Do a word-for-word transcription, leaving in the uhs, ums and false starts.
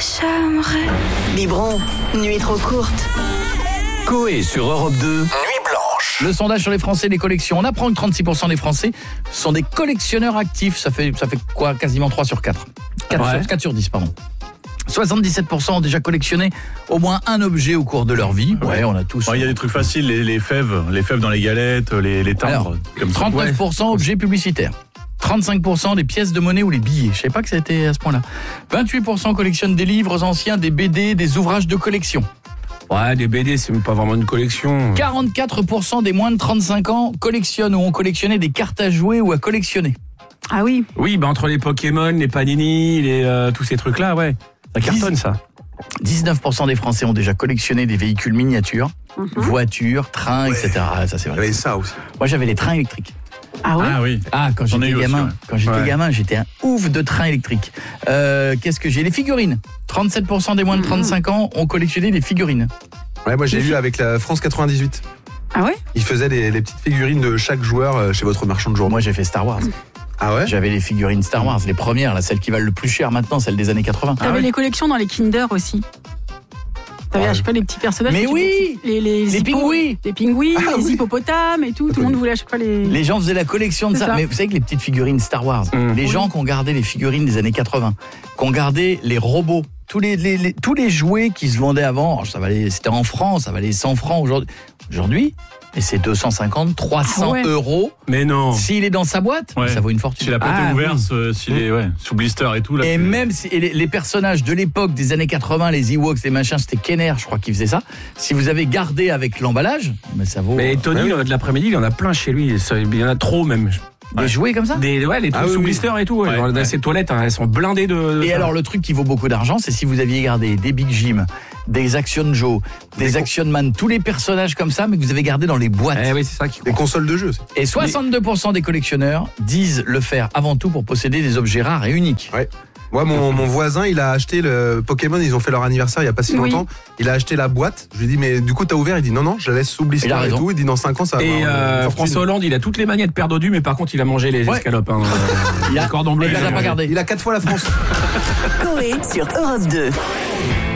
j'aimerais. Biberon, nuit trop courte. Coé sur Europe deux, Nuit Blanche. Le sondage sur les Français, les collections. On apprend que trente-six pour cent des Français sont des collectionneurs actifs. Ça fait, ça fait quoi? Quasiment trois sur quatre. quatre, Ouais. sur, quatre sur dix, pardon. soixante-dix-sept pour cent ont déjà collectionné au moins un objet au cours de leur vie. Ouais, on a tous. Il y a des trucs faciles, les, les fèves, les fèves dans les galettes, les, les timbres. Alors, comme ça. trente-neuf pour cent objets publicitaires. trente-cinq pour cent des pièces de monnaie ou les billets. Je savais pas que ça était à ce point-là. vingt-huit pour cent collectionnent des livres anciens, des B D, des ouvrages de collection. Ouais, des B D, c'est même pas vraiment une collection. quarante-quatre pour cent des moins de trente-cinq ans collectionnent ou ont collectionné des cartes à jouer ou à collectionner. Ah oui. Oui, bah entre les Pokémon, les Panini, les, euh, tous ces trucs-là, ouais. Ça cartonne, ça. dix-neuf pour cent des Français ont déjà collectionné des véhicules miniatures, Mhm. voitures, trains, et cetera. Ah, ça c'est vrai. J'avais ça aussi. Moi j'avais les trains électriques. Ah ouais. Ah oui. Ah, quand J'en ai j'étais eu aussi, gamin, ouais. quand j'étais Ouais. gamin, j'étais un ouf de trains électriques. Euh, qu'est-ce que j'ai? Les figurines. trente-sept pour cent des moins de trente-cinq ans ont collectionné des figurines. Ouais, moi j'ai eu avec la France quatre-vingt-dix-huit. Ah ouais. Ils faisaient les, les petites figurines de chaque joueur euh, chez votre marchand de journaux. Moi j'ai fait Star Wars. Ah ouais? J'avais les figurines Star Wars, les premières, là, celles qui valent le plus cher maintenant, celles des années quatre-vingts. T'avais Ah ouais. les collections dans les Kinder aussi. T'avais, Ah je sais pas, les petits personnages. Mais que tu- oui. Les, les, Les hippos, pingouins. Les pingouins, Ah les oui. hippopotames et tout. Tout le monde voulait à chaque fois les. Les gens faisaient la collection de C'est ça. ça. Mais vous savez que les petites figurines Star Wars, Mmh. les gens qui ont gardé les figurines des années quatre-vingts, qui ont gardé les robots, tous les, les- les- tous les jouets qui se vendaient avant, alors ça valait, c'était en France, ça valait cent francs aujourd'hui. Aujourd'hui, et c'est deux cent cinquante, trois cents Ah ouais. euros. Mais non. S'il est dans sa boîte, Ouais. ça vaut une fortune. S'il a pas été Ah, ouvert, oui. ce- s'il est ouais, sous blister et tout. Là, Et c'est- même si et les, les personnages de l'époque des années quatre-vingts, les Ewoks, les machins, c'était Kenner, je crois qu'il faisait ça. Si vous avez gardé avec l'emballage, mais ça vaut Mais euh, Tony, ouais. de l'après-midi, il y en a plein chez lui. Ça- Il y en a trop, même. des jouets comme ça. Des, ouais, les trucs Ah oui, sous oui. blister et tout. Ouais. Ouais, Dans ouais. ces toilettes, hein, elles sont blindées de. de Et ça. alors le truc qui vaut beaucoup d'argent, c'est si vous aviez gardé des Big Jim, des Action Joe, des, Des Action Man, tous les personnages comme ça, mais que vous avez gardé dans les boîtes. Eh oui, c'est ça qui. Des consoles de jeux aussi. Et soixante-deux pour cent des collectionneurs disent le faire avant tout pour posséder des objets rares et uniques. Ouais. Moi, mon, mon voisin, il a acheté le Pokémon, ils ont fait leur anniversaire il y a pas si Oui. longtemps. Il a acheté la boîte. Je lui ai dit, mais du coup, t'as ouvert? Il dit, non, non, je la laisse sous blister Il a et raison. tout. Il dit, dans cinq ans, ça va Et avoir, euh, euh, François fortune. Hollande, il a toutes les manières de perdre dodu, mais par contre, il a mangé les Ouais. escalopes. Hein. Il a, Le cordon bleu, il il les a a pas mangé. gardés. Il a quatre fois la France. Coé sur Europe deux.